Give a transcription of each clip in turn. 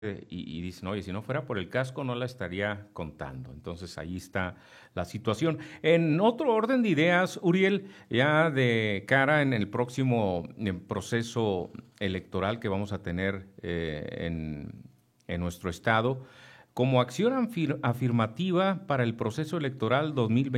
y dicen, oye, si no fuera por el casco no la estaría contando. Entonces ahí está la situación. En otro orden de ideas, Uriel, ya de cara en el próximo proceso electoral que vamos a tener en nuestro estado, como acción afirmativa para el proceso electoral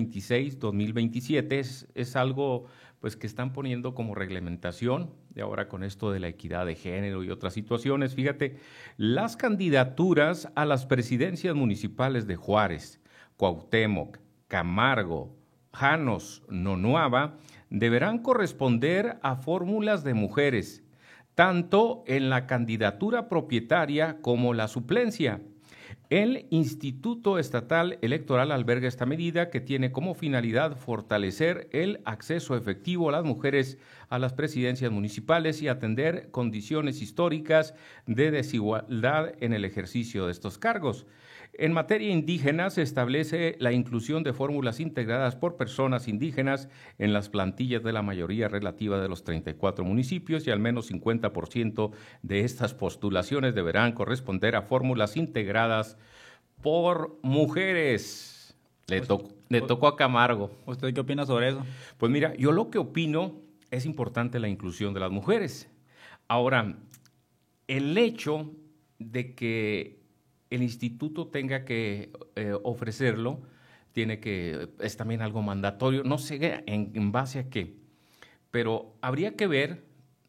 2026-2027, es algo pues que están poniendo como reglamentación, y ahora con esto de la equidad de género y otras situaciones. Fíjate, las candidaturas a las presidencias municipales de Juárez, Cuauhtémoc, Camargo, Janos, Nonuava, deberán corresponder a fórmulas de mujeres, tanto en la candidatura propietaria como la suplencia. El Instituto Estatal Electoral alberga esta medida que tiene como finalidad fortalecer el acceso efectivo a las mujeres a las presidencias municipales y atender condiciones históricas de desigualdad en el ejercicio de estos cargos. En materia indígena se establece la inclusión de fórmulas integradas por personas indígenas en las plantillas de la mayoría relativa de los 34 municipios y al menos 50% de estas postulaciones deberán corresponder a fórmulas integradas por mujeres. Le tocó a Camargo. ¿Usted qué opina sobre eso? Pues mira, yo lo que opino es importante la inclusión de las mujeres. Ahora, el hecho de que el instituto tenga que ofrecerlo, es también algo mandatorio, no sé en base a qué, pero habría que ver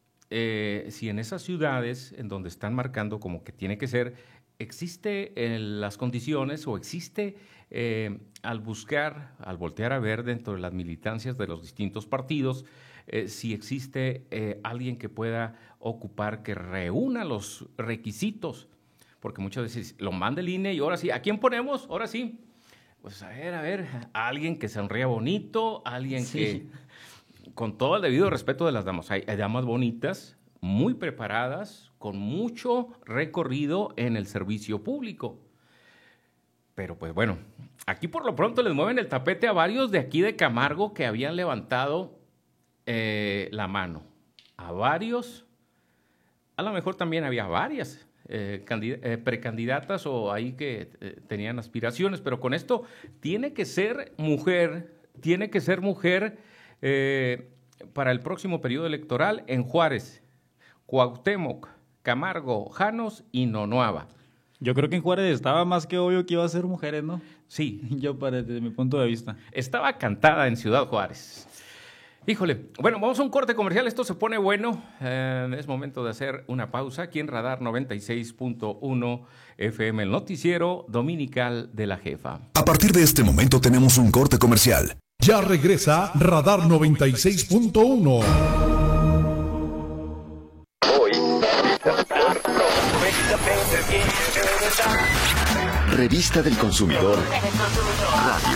si en esas ciudades en donde están marcando como que tiene que ser, existe las condiciones o existe al voltear a ver dentro de las militancias de los distintos partidos, si existe alguien que pueda ocupar, que reúna los requisitos. Porque muchas veces lo manda el INE y ahora sí, ¿a quién ponemos? Ahora sí. Pues a ver, alguien que sonría bonito, alguien que, con todo el debido respeto de las damas, hay damas bonitas, muy preparadas, con mucho recorrido en el servicio público. Pero pues bueno, aquí por lo pronto les mueven el tapete a varios de aquí de Camargo que habían levantado la mano. A varios, a lo mejor también había varias precandidatas o ahí que tenían aspiraciones, pero con esto tiene que ser mujer para el próximo periodo electoral en Juárez, Cuauhtémoc, Camargo, Janos y Nonuava. Yo creo que en Juárez estaba más que obvio que iba a ser mujeres, ¿no? Sí. Desde mi punto de vista. Estaba cantada en Ciudad Juárez. Híjole, bueno, vamos a un corte comercial, esto se pone bueno, es momento de hacer una pausa aquí en Radar 96.1 FM, el noticiero dominical de la Jefa. A partir de este momento tenemos un corte comercial. Ya regresa Radar 96.1. Revista del Consumidor Radio.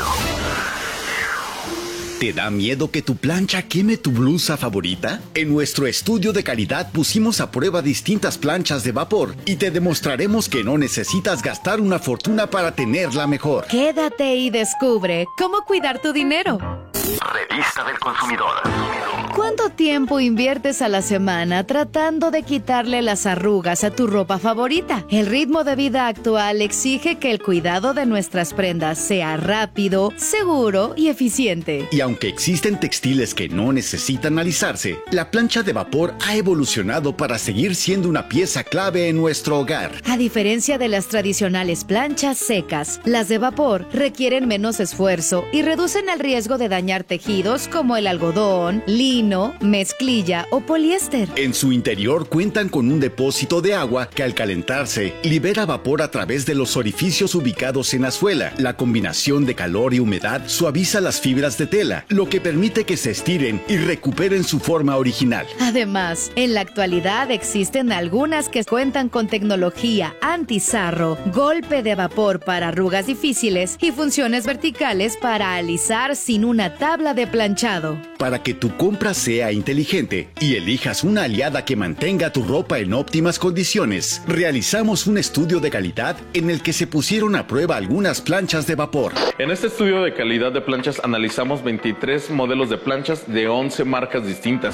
¿Te da miedo que tu plancha queme tu blusa favorita? En nuestro estudio de calidad pusimos a prueba distintas planchas de vapor y te demostraremos que no necesitas gastar una fortuna para tenerla mejor. Quédate y descubre cómo cuidar tu dinero. Revista del Consumidor. ¿Cuánto tiempo inviertes a la semana tratando de quitarle las arrugas a tu ropa favorita? El ritmo de vida actual exige que el cuidado de nuestras prendas sea rápido, seguro y eficiente. Y aunque existen textiles que no necesitan alisarse, la plancha de vapor ha evolucionado para seguir siendo una pieza clave en nuestro hogar. A diferencia de las tradicionales planchas secas, las de vapor requieren menos esfuerzo y reducen el riesgo de dañar tejidos como el algodón, lino, mezclilla o poliéster. En su interior cuentan con un depósito de agua que al calentarse libera vapor a través de los orificios ubicados en la suela. La combinación de calor y humedad suaviza las fibras de tela, lo que permite que se estiren y recuperen su forma original. Además, en la actualidad existen algunas que cuentan con tecnología anti-sarro, golpe de vapor para arrugas difíciles y funciones verticales para alisar sin una tabla de planchado. Para que tu compra sea inteligente y elijas una aliada que mantenga tu ropa en óptimas condiciones, realizamos un estudio de calidad en el que se pusieron a prueba algunas planchas de vapor. En este estudio de calidad de planchas analizamos 23 modelos de planchas de 11 marcas distintas. Para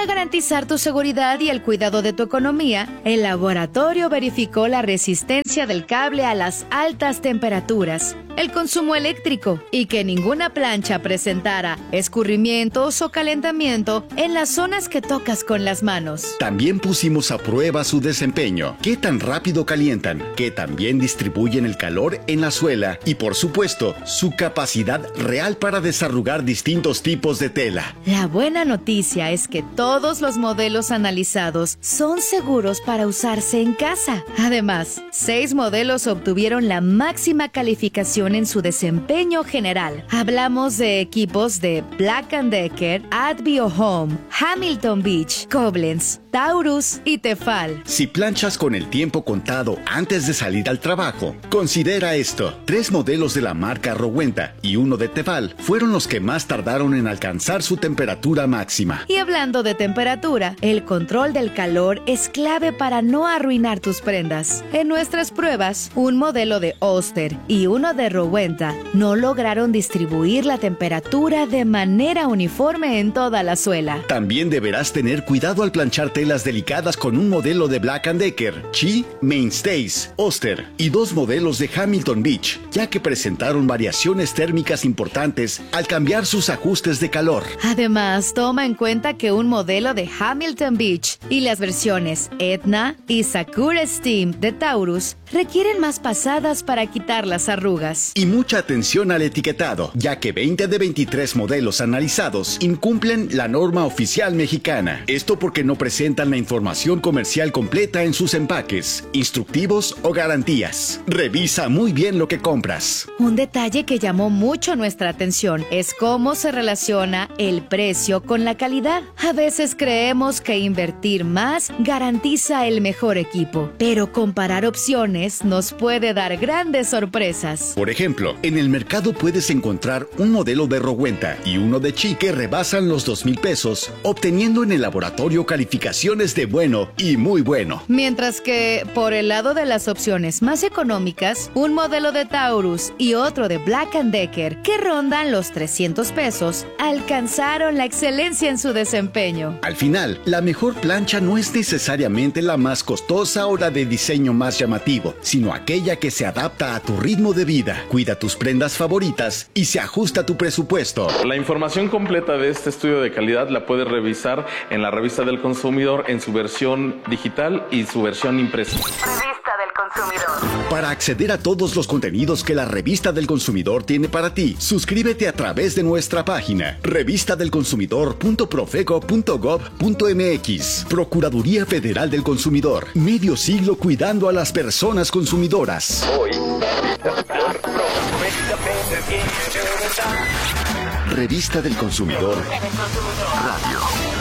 Para garantizar tu seguridad y el cuidado de tu economía, el laboratorio verificó la resistencia del cable a las altas temperaturas, el consumo eléctrico y que ninguna plancha presentara escurrimientos o calentamiento en las zonas que tocas con las manos. También pusimos a prueba su desempeño, qué tan rápido calientan, qué tan bien distribuyen el calor en la suela y, por supuesto, su capacidad real para desarrugar distintos tipos de tela. La buena noticia es que todos los modelos analizados son seguros para usarse en casa. Además, 6 modelos obtuvieron la máxima calificación en su desempeño general. Hablamos de equipos de Black & Decker, Advio Home, Hamilton Beach, Koblenz, Taurus y Tefal. Si planchas con el tiempo contado antes de salir al trabajo, considera esto. 3 modelos de la marca Rowenta y 1 de Tefal fueron los que más tardaron en alcanzar su temperatura máxima. Y hablando de temperatura, el control del calor es clave para no arruinar tus prendas. En nuestras pruebas, un modelo de Oster y uno de Rowenta no lograron distribuir la temperatura de manera uniforme en toda la suela. También deberás tener cuidado al planchar telas delicadas con un modelo de Black & Decker, Chi, Mainstays, Oster y 2 modelos de Hamilton Beach, ya que presentaron variaciones térmicas importantes al cambiar sus ajustes de calor. Además, toma en cuenta que un modelo de Hamilton Beach y las versiones Etna y Sakura Steam de Taurus requieren más pasadas para quitar las arrugas. Y mucha atención al etiquetado, ya que 20 de 23 modelos analizados incumplen la norma oficial mexicana. Esto porque no presentan la información comercial completa en sus empaques, instructivos o garantías. Revisa muy bien lo que compras. Un detalle que llamó mucho nuestra atención es cómo se relaciona el precio con la calidad. A veces creemos que invertir más garantiza el mejor equipo, pero comparar opciones nos puede dar grandes sorpresas. Por ejemplo, en el mercado puedes encontrar un modelo de Rowenta y uno de Chi que rebasan los 2,000 pesos, obteniendo en el laboratorio calificaciones de bueno y muy bueno. Mientras que, por el lado de las opciones más económicas, un modelo de Taurus y otro de Black & Decker, que rondan los 300 pesos, alcanzaron la excelencia en su desempeño. Al final, la mejor plancha no es necesariamente la más costosa o la de diseño más llamativo, sino aquella que se adapta a tu ritmo de vida, cuida tus prendas favoritas y se ajusta a tu presupuesto. La información completa de este estudio de calidad la puedes revisar en la Revista del Consumidor en su versión digital y su versión impresa. Revista del Consumidor. Para acceder a todos los contenidos que la Revista del Consumidor tiene para ti, suscríbete a través de nuestra página revistadelconsumidor.profeco.gov.mx. Procuraduría Federal del Consumidor. Medio siglo cuidando a las personas consumidoras. Revista del Consumidor Radio.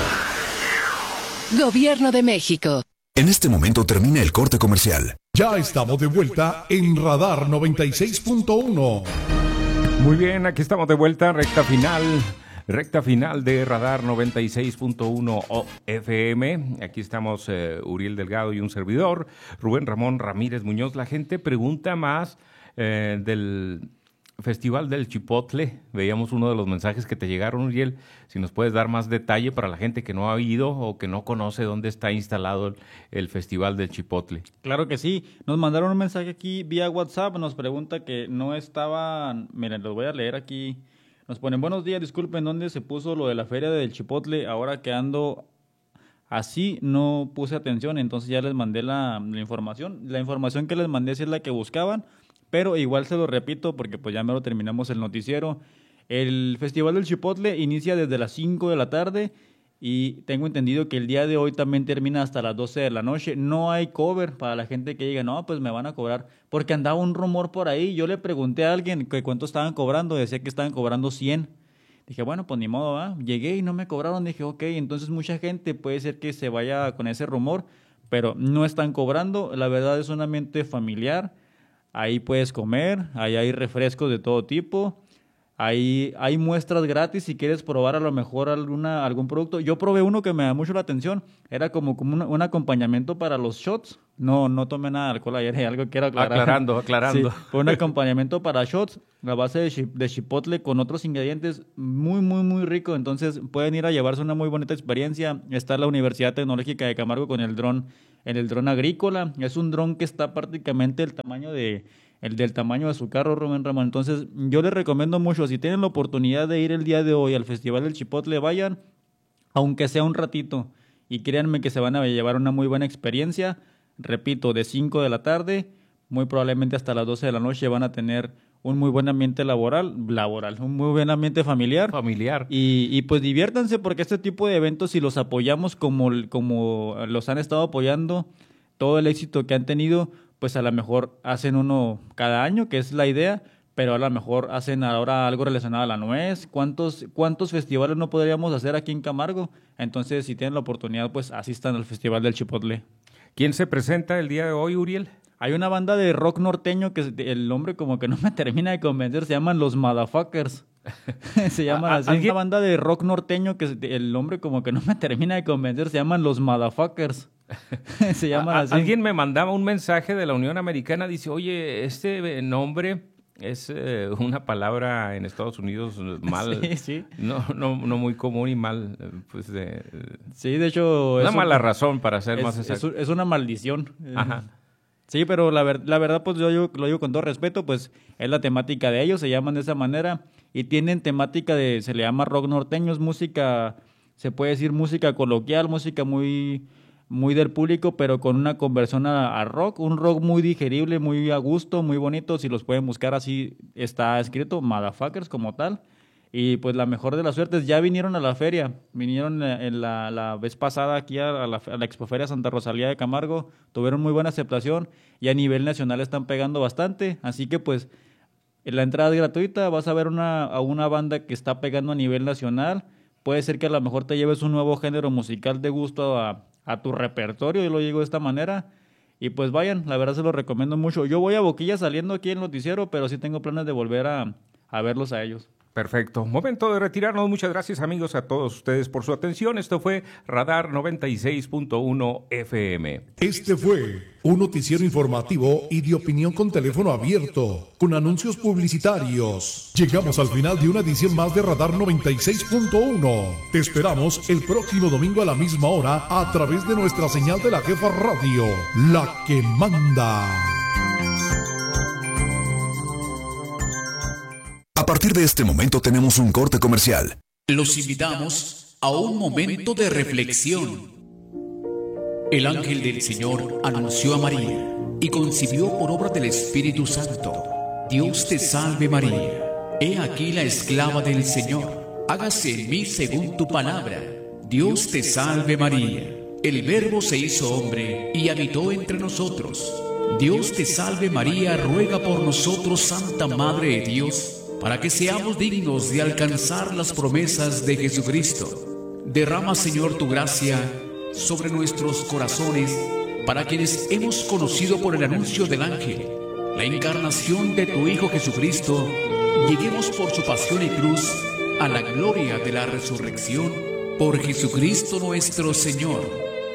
Gobierno de México. En este momento termina el corte comercial. Ya estamos de vuelta en Radar 96.1. Muy bien, aquí estamos de vuelta, recta final de Radar 96.1 FM. Aquí estamos Uriel Delgado y un servidor, Rubén Ramón Ramírez Muñoz. La gente pregunta más del Festival del Chipotle. Veíamos uno de los mensajes que te llegaron, Uriel. Si nos puedes dar más detalle para la gente que no ha ido o que no conoce dónde está instalado el Festival del Chipotle. Claro que sí. Nos mandaron un mensaje aquí vía WhatsApp. Nos pregunta que no estaban... Miren, los voy a leer aquí. Nos ponen, buenos días, disculpen, ¿dónde se puso lo de la feria del Chipotle? Ahora que ando así, no puse atención, entonces ya les mandé la información. La información que les mandé sí es la que buscaban, pero igual se lo repito porque pues ya me lo terminamos el noticiero. El Festival del Chipotle inicia desde las 5 de la tarde y tengo entendido que el día de hoy también termina hasta las 12 de la noche. No hay cover para la gente que diga, no, pues me van a cobrar, porque andaba un rumor por ahí. Yo le pregunté a alguien que cuánto estaban cobrando, decía que estaban cobrando 100. Dije, bueno, pues ni modo, ¿va? Llegué y no me cobraron. Dije, ok, entonces mucha gente puede ser que se vaya con ese rumor, pero no están cobrando. La verdad es un ambiente familiar. Ahí puedes comer, ahí hay refrescos de todo tipo, ahí hay muestras gratis si quieres probar a lo mejor algún producto. Yo probé uno que me da mucho la atención, era como un acompañamiento para los shots, No tomé nada de alcohol ayer, algo quiero aclarar. Aclarando. Sí, fue un acompañamiento para shots, la base de chipotle con otros ingredientes muy rico. Entonces pueden ir a llevarse una muy bonita experiencia. Está la Universidad Tecnológica de Camargo con el dron agrícola. Es un dron que está prácticamente del tamaño de su carro, Rubén Ramón. Entonces yo les recomiendo mucho, si tienen la oportunidad de ir el día de hoy al Festival del Chipotle, vayan, aunque sea un ratito. Y créanme que se van a llevar una muy buena experiencia. Repito, de 5 de la tarde, muy probablemente hasta las 12 de la noche van a tener un muy buen ambiente laboral, un muy buen ambiente familiar. Y pues diviértanse, porque este tipo de eventos, si los apoyamos como los han estado apoyando, todo el éxito que han tenido, pues a lo mejor hacen uno cada año, que es la idea, pero a lo mejor hacen ahora algo relacionado a la nuez. ¿Cuántos festivales no podríamos hacer aquí en Camargo? Entonces, si tienen la oportunidad, pues asistan al Festival del Chipotle. ¿Quién se presenta el día de hoy, Uriel? Hay una banda de rock norteño que el nombre como que no me termina de convencer, se llaman Los Motherfuckers. Se llaman así. Hay una banda de rock norteño que el nombre como que no me termina de convencer, se llaman Los Motherfuckers. Se llaman así. Alguien me mandaba un mensaje de la Unión Americana, dice, oye, este nombre es una palabra en Estados Unidos mal, sí. No muy común y mal, pues sí, de hecho una mala razón para ser más exacto. Es una maldición. Ajá. Sí, pero la verdad, pues yo lo digo con todo respeto, pues es la temática de ellos, se llaman de esa manera y tienen temática se le llama rock norteño, es música, se puede decir música coloquial, música muy del público, pero con una conversión a rock, un rock muy digerible, muy a gusto, muy bonito. Si los pueden buscar así, está escrito, Motherfuckers como tal. Y pues la mejor de las suertes, ya vinieron a la feria, vinieron en la vez pasada aquí a la Expoferia Santa Rosalía de Camargo, tuvieron muy buena aceptación y a nivel nacional están pegando bastante, así que pues la entrada es gratuita, vas a ver a una banda que está pegando a nivel nacional, puede ser que a lo mejor te lleves un nuevo género musical de gusto a tu repertorio, yo lo digo de esta manera, y pues vayan, la verdad se lo recomiendo mucho. Yo voy a boquilla saliendo aquí en el noticiero, pero sí tengo planes de volver a verlos a ellos. Perfecto. Momento de retirarnos. Muchas gracias, amigos, a todos ustedes por su atención. Esto fue Radar 96.1 FM. Este fue un noticiero informativo y de opinión con teléfono abierto, con anuncios publicitarios. Llegamos al final de una edición más de Radar 96.1. Te esperamos el próximo domingo a la misma hora a través de nuestra señal de la Jefa Radio, la que manda. A partir de este momento tenemos un corte comercial. Los invitamos a un momento de reflexión. El ángel del Señor anunció a María y concibió por obra del Espíritu Santo. Dios te salve María. He aquí la esclava del Señor. Hágase en mí según tu palabra. Dios te salve María. El Verbo se hizo hombre y habitó entre nosotros. Dios te salve María, ruega por nosotros, Santa Madre de Dios, para que seamos dignos de alcanzar las promesas de Jesucristo. Derrama, Señor, tu gracia sobre nuestros corazones, para quienes hemos conocido por el anuncio del ángel la encarnación de tu Hijo Jesucristo, lleguemos por su pasión y cruz a la gloria de la resurrección por Jesucristo nuestro Señor.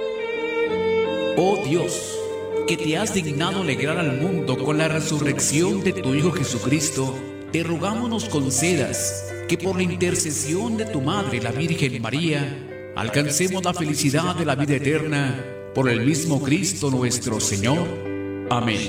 Oh Dios, que te has dignado alegrar al mundo con la resurrección de tu Hijo Jesucristo, te rogamos nos concedas que por la intercesión de tu Madre, la Virgen María, alcancemos la felicidad de la vida eterna por el mismo Cristo nuestro Señor. Amén.